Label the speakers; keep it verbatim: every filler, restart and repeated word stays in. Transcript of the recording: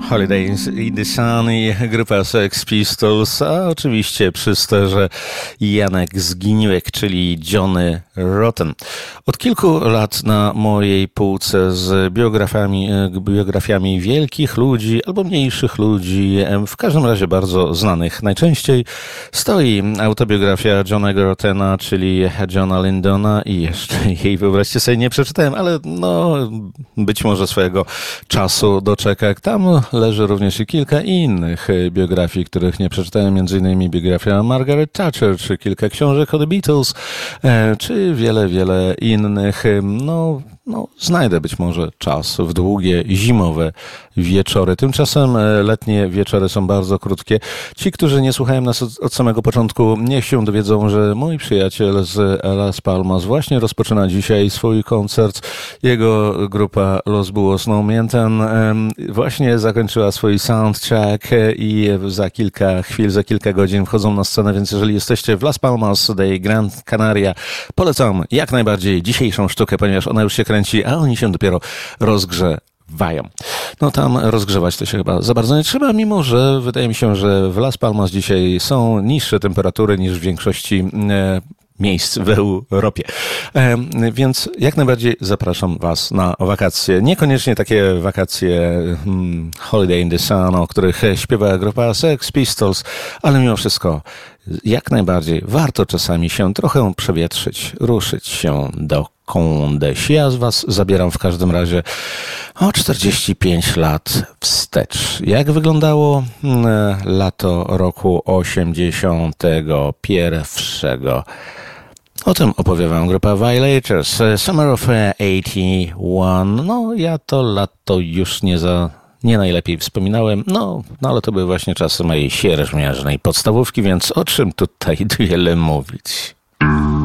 Speaker 1: Holiday in the Sun i grupa Sex Pistols, a oczywiście przy sterze Janek Zginiłek, czyli Johnny Rotten. Od kilku lat na mojej półce z biografiami, biografiami wielkich ludzi albo mniejszych ludzi, w każdym razie bardzo znanych. Najczęściej stoi autobiografia Johnnego Rottena, czyli Johna Lindona i jeszcze jej, wyobraźcie sobie, nie przeczytałem, ale no być może swojego czasu doczeka. Tam leży również i kilka innych biografii, których nie przeczytałem, między innymi biografia Margaret Thatcher, czy kilka książek o The Beatles, czy wiele, wiele innych. No, no, znajdę być może czas w długie, zimowe wieczory. Tymczasem letnie wieczory są bardzo krótkie. Ci, którzy nie słuchają nas od, od samego początku, niech się dowiedzą, że mój przyjaciel z Las Palmas właśnie rozpoczyna dzisiaj swój koncert. Jego grupa Los Búhos No Mienten właśnie zakończyła swój soundcheck i za kilka chwil, za kilka godzin wchodzą na scenę, więc jeżeli jesteście w Las Palmas de Gran Canaria, polecam jak najbardziej dzisiejszą sztukę, ponieważ ona już się kręci, a oni się dopiero rozgrzewają. No tam rozgrzewać to się chyba za bardzo nie trzeba, mimo że wydaje mi się, że w Las Palmas dzisiaj są niższe temperatury niż w większości e, miejsc w Europie. E, więc jak najbardziej zapraszam Was na wakacje. Niekoniecznie takie wakacje hmm, Holiday in the Sun, o których śpiewa grupa Sex Pistols, ale mimo wszystko jak najbardziej warto czasami się trochę przewietrzyć, ruszyć się do Condesi. Ja z Was zabieram w każdym razie o czterdzieści pięć lat wstecz. Jak wyglądało lato roku osiemdziesiątego pierwszego? O tym opowie Wam grupa Violators. Summer of eighty one. No, ja to lato już nie za... nie najlepiej wspominałem, no, no ale to były właśnie czasy mojej sierżmiarznej podstawówki, więc o czym tutaj wiele mówić.